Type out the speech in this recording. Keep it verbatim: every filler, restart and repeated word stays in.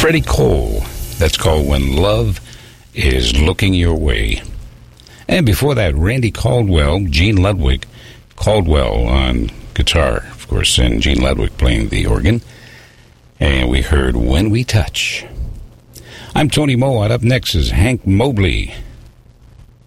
Freddie Cole. That's called When Love Is Looking Your Way. And before that, Randy Caldwell, Gene Ludwig, Caldwell on guitar, of course, and Gene Ludwig playing the organ. And we heard When We Touch. I'm Tony Mowat. Up next is Hank Mobley